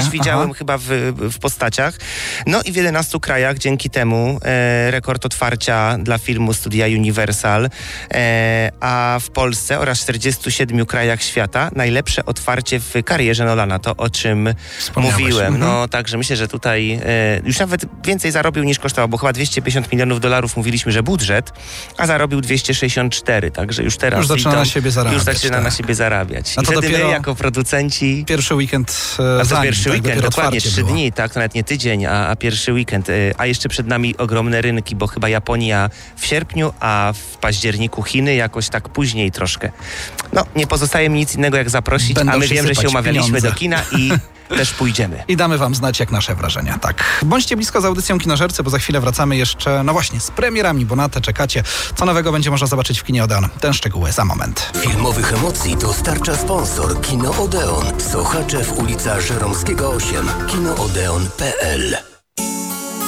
gdzieś widziałem chyba w postaciach. No i w 11 krajach dzięki temu rekord otwarcia dla filmu studia Universal, a w Polsce oraz 47 krajach świata najlepsze otwarcie w karierze Nolana, to o czym mówiłem. No także myślę, że tutaj już nawet więcej zarobił niż kosztował, bo chyba $250 milionów mówiliśmy, że budżet, a zarobił 264, także już teraz już zaczyna na siebie zarabiać. Już zaczyna na siebie zarabiać. I wtedy my jako producenci... Pierwszy weekend pierwszy weekend, dokładnie 3 dni, tak, to nawet nie tydzień, a pierwszy weekend. A jeszcze przed nami ogromne rynki, bo chyba Japonia w sierpniu, a w październiku Chiny jakoś tak później troszkę. No, nie pozostaje mi nic innego jak zaprosić, a my wiem, że się umawialiśmy do kina i też pójdziemy. I damy wam znać, jak nasze wrażenia. Tak. Bądźcie blisko z audycją Kinożercy, bo za chwilę wracamy jeszcze, no właśnie, z premierami, bo na te czekacie. Co nowego będzie można zobaczyć w kinie Odeon? Ten szczegóły za moment. Filmowych emocji dostarcza sponsor Kino Odeon. Sochaczew, ulica Żeromskiego 8. kinoodeon.pl